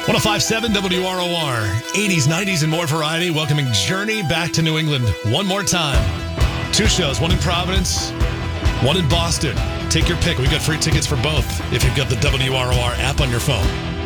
1057 WROR, 80s, 90s, and more variety, welcoming Journey back to New England one more time. 2 shows, one in Providence, one in Boston. Take your pick. We got free tickets for both if you've got the WROR app on your phone.